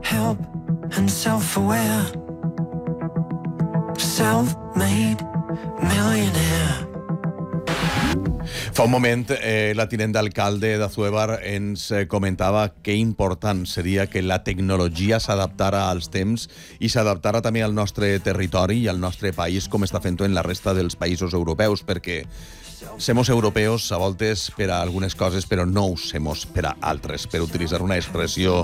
help and self-aware, self-made millionaire. Fa un moment, la tinent d'alcalde d'Azuévar ens comentava que important seria que la tecnologia s'adaptara als temps i s'adaptara també al nostre territori i al nostre país, com està fent-ho en la resta dels països europeus, perquè semos europeos a voltes per a algunes coses, però no ho semos per a altres, per utilitzar una expressió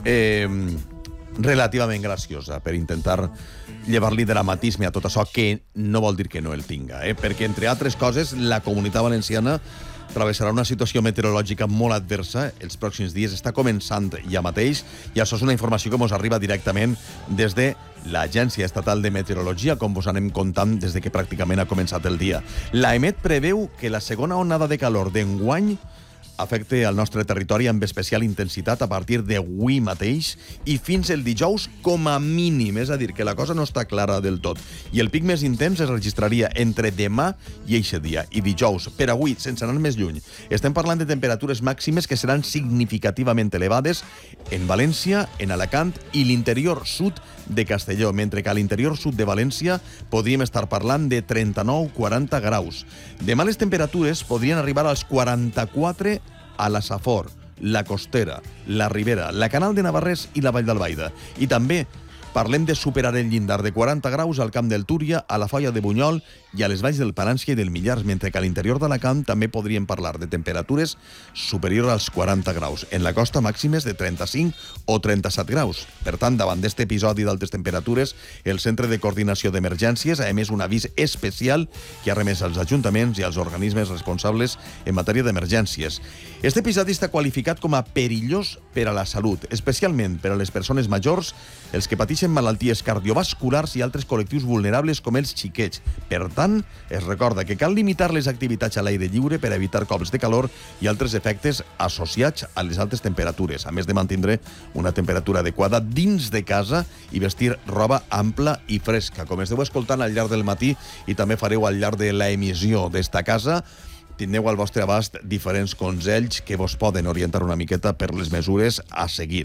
relativament graciosa, per intentar llevar-li dramatisme a tot això, que no vol dir que no el tinga, perquè, entre altres coses, la Comunitat Valenciana travessarà una situació meteorològica molt adversa els pròxims dies. Està començant ja mateix, i això és una informació que ens arriba directament des de l'Agència Estatal de Meteorologia, com vos anem contant des de que pràcticament ha començat el dia. L'AEMET preveu que la segona onada de calor d'enguany afecta al nostre territori amb especial intensitat a partir d'avui mateix i fins el dijous com a mínim, és a dir, que la cosa no està clara del tot. I el pic més intens es registraria entre demà i eixe dia, i dijous. Per avui, sense anar més lluny, estem parlant de temperatures màximes que seran significativament elevades en València, en Alacant i l'interior sud de Castelló, mentre que a l'interior sud de València podríem estar parlant de 39-40 graus. Demà les temperatures podrien arribar als 44 a la Safor, la Costera, la Ribera, la Canal de Navarrés i la Vall d'Albaida. I també parlem de superar el llindar de 40 graus al Camp del Túria, a la Foia de Bunyol i a les valls del Palància i del Millars, mentre que a l'interior d'Alacant també podríem parlar de temperatures superiors als 40 graus. En la costa màximes de 35 o 37 graus. Per tant, davant d'aquest episodi d'altes temperatures, el Centre de Coordinació d'Emergències ha emès un avís especial que ha remès als ajuntaments i als organismes responsables en matèria d'emergències. Este episodi està qualificat com a perillós per a la salut, especialment per a les persones majors, els que pateixen malalties cardiovasculars i altres col·lectius vulnerables com els xiquets. Per tant, es recorda que cal limitar les activitats a l'aire lliure per evitar cops de calor i altres efectes associats a les altes temperatures, a més de mantindre una temperatura adequada dins de casa i vestir roba ampla i fresca. Com esteu escoltant al llarg del matí i també fareu al llarg de l'emissió d'esta casa, tindreu al vostre abast diferents consells que vos poden orientar una miqueta per les mesures a seguir.